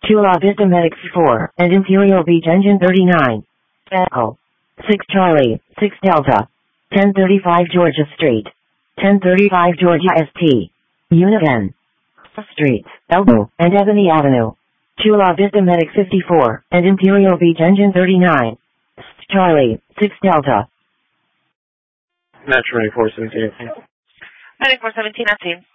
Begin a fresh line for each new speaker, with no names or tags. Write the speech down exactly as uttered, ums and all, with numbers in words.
Chula Vista Medic four, and Imperial Beach Engine thirty-nine. Echo. six Charlie, six Delta. ten thirty-five Georgia Street. ten thirty-five Georgia S T. Unit N. Streets, Elbow, and Ebony Avenue. Chula Vista Medic fifty-four, and Imperial Beach Engine thirty-nine. Charlie, six Delta.
Metro ninety-four seventeen.
ninety-four seventeen, that's team.